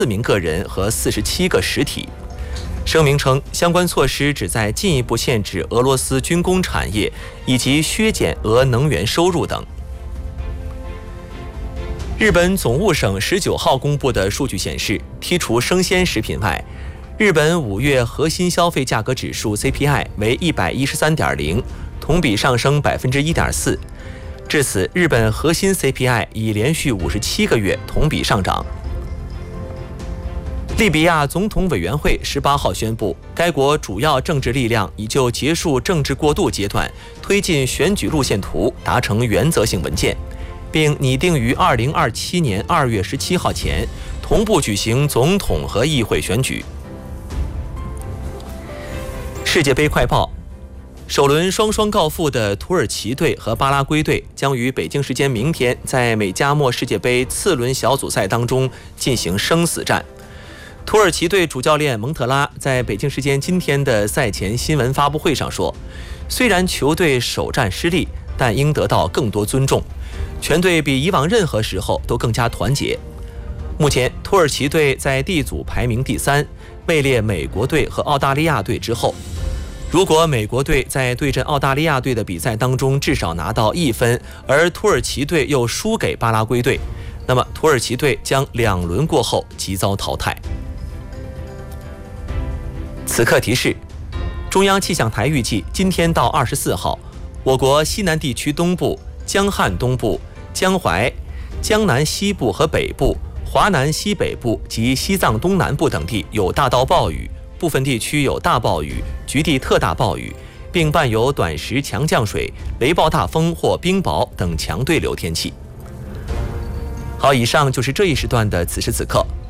名个人和47个实体。声明称，相关措施旨在进一步限制俄罗斯军工产业以及削减俄能源收入等。日本总务省19号公布的数据显示，剔除生鲜食品外，日本5月核心消费价格指数 CPI 为113.0，同比上升1.4%。至此，日本核心 CPI 已连续57个月同比上涨。利比亚总统委员会18号宣布，该国主要政治力量已就结束政治过渡阶段、推进选举路线图达成原则性文件，并拟定于2027年2月17号前同步举行总统和议会选举。世界杯快报：首轮双双告负的土耳其队和巴拉圭队将于北京时间明天在美加墨世界杯次轮小组赛当中进行生死战。土耳其队主教练蒙特拉在北京时间今天的赛前新闻发布会上说，虽然球队首战失利，但应得到更多尊重，全队比以往任何时候都更加团结。目前土耳其队在 D 组排名第3，位列美国队和澳大利亚队之后。如果美国队在对阵澳大利亚队的比赛当中至少拿到1分，而土耳其队又输给巴拉圭队，那么土耳其队将2轮过后即遭淘汰。此刻提示：中央气象台预计，今天到24号，我国西南地区东部、江汉东部、江淮、江南西部和北部、华南西北部及西藏东南部等地有大到暴雨，部分地区有大暴雨、局地特大暴雨，并伴有短时强降水、雷暴大风或冰雹等强对流天气。好，以上就是这一时段的此时此刻。